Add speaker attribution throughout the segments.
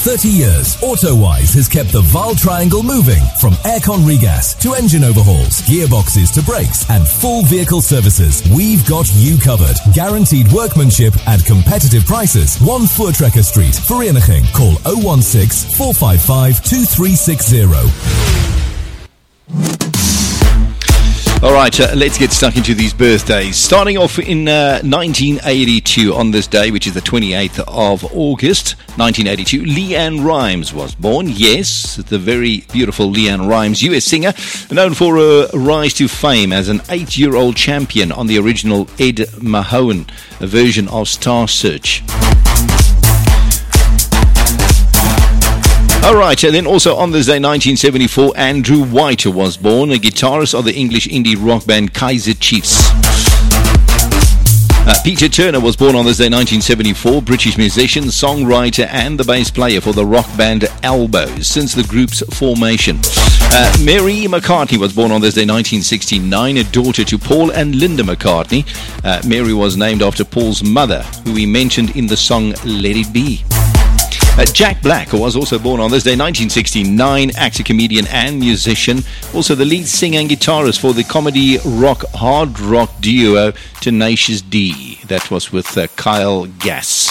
Speaker 1: 30 years, AutoWise has kept the Vaal Triangle moving, from aircon regas to engine overhauls, gearboxes to brakes and full vehicle services. We've got you covered. Guaranteed workmanship at competitive prices. 1 Voortrekker Street, Vereniging. Call 016 455 2360.
Speaker 2: All right, let's get stuck into these birthdays. Starting off in 1982, on this day, which is the 28th of August, 1982, Leanne Rimes was born. Yes, the very beautiful Leanne Rimes, US singer, known for a rise to fame as an 8-year-old champion on the original Ed Mahone version of Star Search. All right, and then also on this day, 1974, Andrew White was born, a guitarist of the English indie rock band Kaiser Chiefs. Peter Turner was born on this day, 1974, British musician, songwriter, and the bass player for the rock band Elbows since the group's formation. Mary McCartney was born on this day, 1969, a daughter to Paul and Linda McCartney. Mary was named after Paul's mother, who he mentioned in the song Let It Be. Jack Black was also born on this day, 1969, actor, comedian and musician, also the lead singer and guitarist for the comedy rock hard rock duo Tenacious D. That was with Kyle Gass.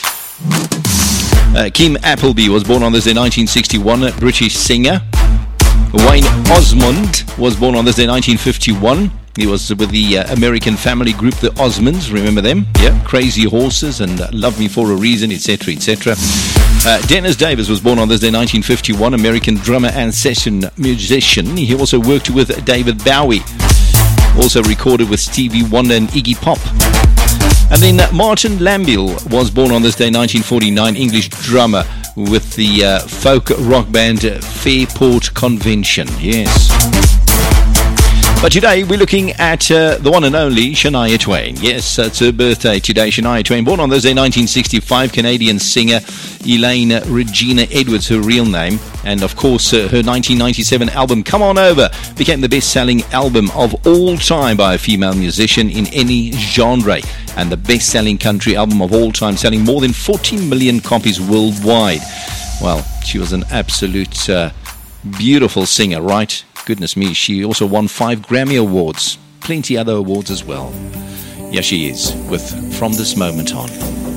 Speaker 2: Kim Appleby was born on this day, 1961, a British singer. Wayne Osmond was born on this day, 1951. He was with the American family group, the Osmonds. Remember them? Yeah, Crazy Horses and Love Me For A Reason, etc., etc. Dennis Davis was born on this day, 1951, American drummer and session musician. He also worked with David Bowie. Also recorded with Stevie Wonder and Iggy Pop. And then Martin Lambiel was born on this day, 1949, English drummer with the folk rock band Fairport Convention. Yes. But today we're looking at the one and only Shania Twain. Yes, it's her birthday today. Shania Twain, born on this day, 1965, Canadian singer Elaine Regina Edwards, her real name. And of course, her 1997 album, Come On Over, became the best-selling album of all time by a female musician in any genre. And the best-selling country album of all time, selling more than 40 million copies worldwide. Well, she was an absolute beautiful singer, right? Goodness me, she also won 5 Grammy Awards. Plenty other awards as well. Yeah, she is, with From This Moment On.